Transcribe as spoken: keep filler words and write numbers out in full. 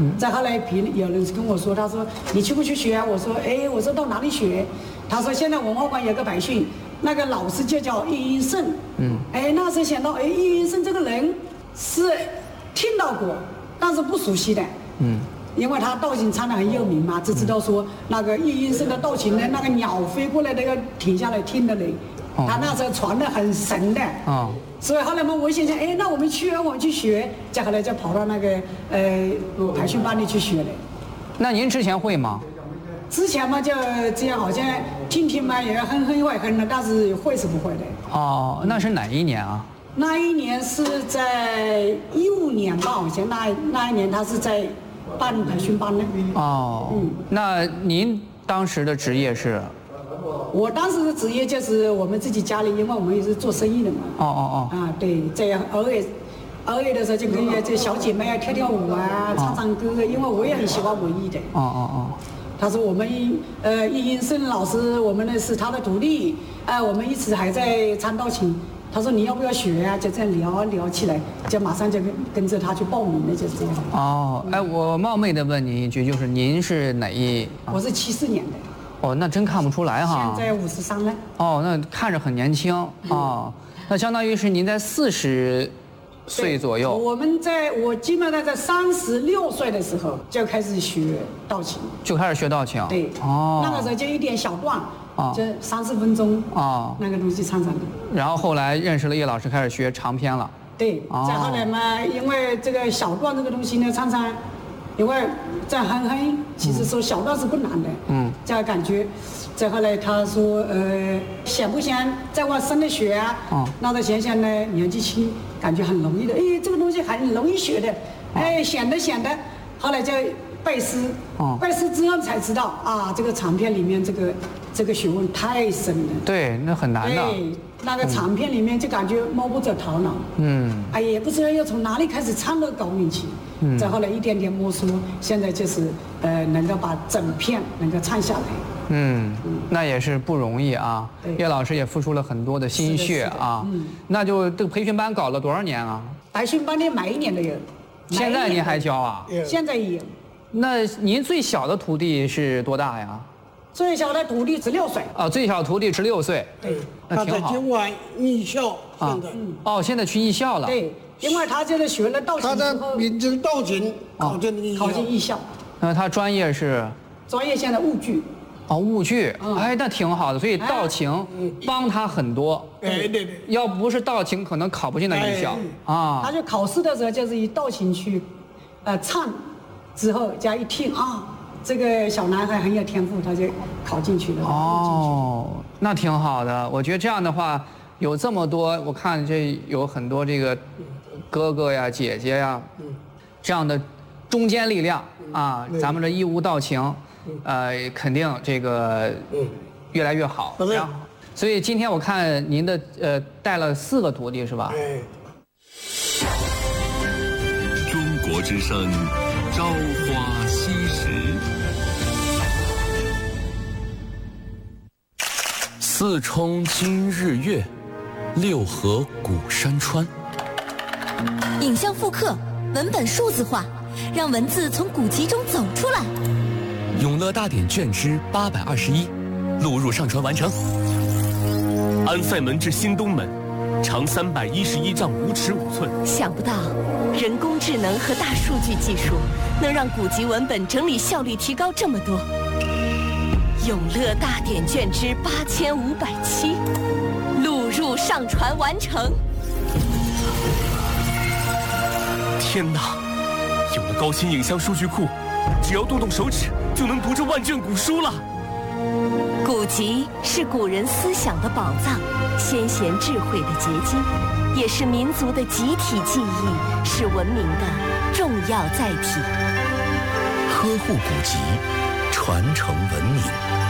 嗯。再后来别人有人跟我说，他说你去不去学啊？我说哎，我说到哪里学？他说现在文化馆有个培训，那个老师就叫叶云胜。嗯。哎，那时候想到哎，叶云胜这个人是听到过，但是不熟悉的。嗯。因为他道琴唱得很有名嘛，只知道说那个叶云胜的道琴呢，那个鸟飞过来那个停下来听的人，哦、他那时候传得很神的。哦。所以后来嘛，我想想，哎，那我们去啊，我们去学，再后来就跑到那个呃培训班里去学了。 那您之前会吗？ 之前嘛就这样，好像听听嘛也哼哼会哼的，但是会是不会的。 哦，那是哪一年啊？ 那一年是在一五年吧，好像那那一年他是在办培训班的。 哦，嗯，那您当时的职业是？ 我当时的职业就是我们自己家里，因为我们也是做生意的嘛。 哦哦哦。 啊，对，这样偶尔偶尔的时候就跟这小姐妹啊跳跳舞啊，唱唱歌，因为我也很喜欢文艺的。 哦哦哦。 他说我们呃叶云胜老师，我们呢是他的徒弟，哎、呃，我们一直还在唱道琴。他说你要不要学啊？就这样聊聊起来，就马上就跟跟着他去报名了，就是这样。 哦，哎，我冒昧的问您一句，就是您是哪一？ 我是七四年的。 哦，那真看不出来哈。 现在五十三了。 哦，那看着很年轻哦，那相当于是您在四十岁左右。 我们在我基本上在三十六岁的时候就开始学道琴。 就开始学道琴。 对。哦。那个时候就一点小段。哦，就三十分钟哦，那个东西唱唱的。 然后后来认识了叶老师，开始学长篇了。 对，哦、再后来嘛，因为这个小段这个东西呢，唱唱，因为在哼哼，其实说小段是不难的。嗯。这样感觉，再后来他说，呃，想不想再往深的学啊？哦。那他想想呢，年纪轻，感觉很容易的。哎，这个东西很容易学的。哦、哎，想的想的，后来就背诗。哦。背诗之后才知道啊，这个长篇里面这个。这个学问太深了， 对，那很难的。 对，那个长篇里面就感觉摸不着头脑。嗯，哎，也不知道要从哪里开始唱到高明起。嗯，再后来一点点摸索，现在就是呃，能够把整片能够唱下来。 嗯，嗯那也是不容易啊。叶老师也付出了很多的心血啊。嗯，那就这个培训班搞了多少年啊？ 培训班的每一年都有。 现在您还教啊？ 现在也有。 那您最小的徒弟是多大呀？ 最小的徒弟十六岁啊，最小徒弟十六岁， 对， 他在今晚艺校现在， 哦，现在去艺校了， 对，因为他就是学了道琴之后， 他在民间道琴考进艺考进艺校， 那他专业是？ 专业现在务剧， 哦，务剧，哎，那挺好的，所以道琴帮他很多， 哎，对对， 要不是道琴，可能考不进那艺校啊。 他就考试的时候就是以道琴去，呃，唱，之后加一听啊。这个小男孩很有天赋，他就考进去了。 哦，那挺好的。我觉得这样的话，有这么多，我看这有很多这个哥哥呀、姐姐呀，这样的中坚力量啊，咱们这义乌道琴，呃，肯定这个越来越好。然后，所以今天我看您的呃带了四个徒弟是吧？ 中国之声，朝花夕拾。四冲今日月，六合古山川。 影像复刻，文本数字化，让文字从古籍中走出来。 永乐大典卷之八百二十一，录入上传完成。安塞门至新东门，长三百一十一丈五尺五寸。 想不到，人工智能和大数据技术能让古籍文本整理效率提高这么多。永乐大典卷之八千五百七，录入上传完成。 天哪！有了高清影像数据库，只要动动手指就能读这万卷古书了。 古籍是古人思想的宝藏，先贤智慧的结晶，也是民族的集体记忆，是文明的重要载体。 呵护古籍，传承文明。